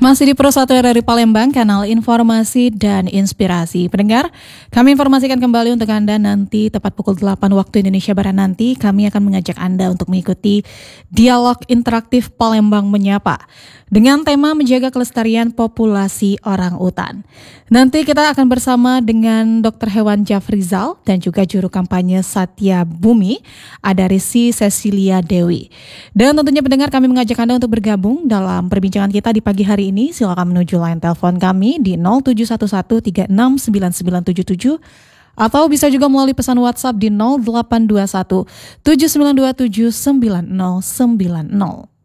Masih di Pro 1 RRI Palembang, kanal informasi dan inspirasi. Pendengar, kami informasikan kembali untuk Anda nanti tepat pukul 8 waktu Indonesia Barat nanti. Kami akan mengajak Anda untuk mengikuti dialog interaktif Palembang Menyapa dengan tema menjaga kelestarian populasi orang utan. Nanti kita akan bersama dengan Dr. Hewan Jafrizal dan juga juru kampanye Satya Bumi, ada Risi Cecilia Dewi. Dan tentunya pendengar, kami mengajak Anda untuk bergabung dalam perbincangan kita di pagi hari ini. Silakan menuju line telepon kami di 0711369977 atau bisa juga melalui pesan WhatsApp di 0821 7927 9090.